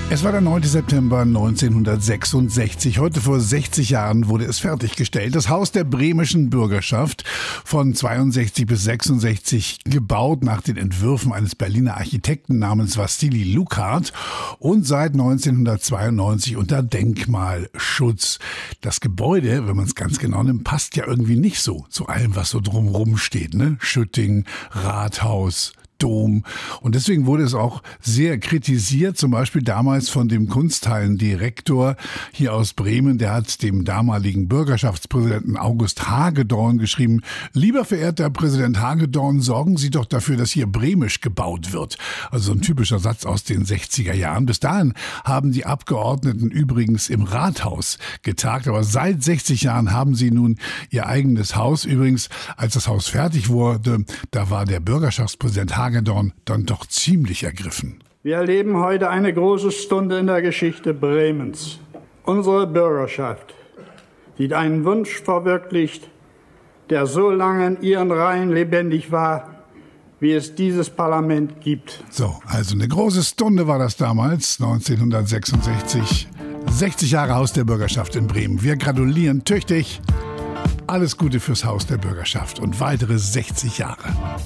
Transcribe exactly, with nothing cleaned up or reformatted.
Es war der neunte September neunzehnhundertsechsundsechzig. Heute vor sechzig Jahren wurde es fertiggestellt. Das Haus der bremischen Bürgerschaft, von zweiundsechzig bis sechsundsechzig gebaut nach den Entwürfen eines Berliner Architekten namens Wassily Luckhard und seit neunzehnhundertzweiundneunzig unter Denkmalschutz. Das Gebäude, wenn man es ganz genau nimmt, passt ja irgendwie nicht so zu allem, was so drumherum steht, ne? Schütting, Rathaus, Dom. Und deswegen wurde es auch sehr kritisiert, zum Beispiel damals von dem Kunsthallendirektor hier aus Bremen. Der hat dem damaligen Bürgerschaftspräsidenten August Hagedorn geschrieben: Lieber verehrter Präsident Hagedorn, sorgen Sie doch dafür, dass hier bremisch gebaut wird. Also ein typischer Satz aus den sechziger Jahren. Bis dahin haben die Abgeordneten übrigens im Rathaus getagt, aber seit sechzig Jahren haben sie nun ihr eigenes Haus. Übrigens, als das Haus fertig wurde, da war der Bürgerschaftspräsident Hagedorn Hagedorn dann doch ziemlich ergriffen. Wir erleben heute eine große Stunde in der Geschichte Bremens. Unsere Bürgerschaft sieht einen Wunsch verwirklicht, der so lange in ihren Reihen lebendig war, wie es dieses Parlament gibt. So, also eine große Stunde war das damals, neunzehnhundertsechsundsechzig. sechzig Jahre Haus der Bürgerschaft in Bremen. Wir gratulieren tüchtig. Alles Gute fürs Haus der Bürgerschaft und weitere sechzig Jahre.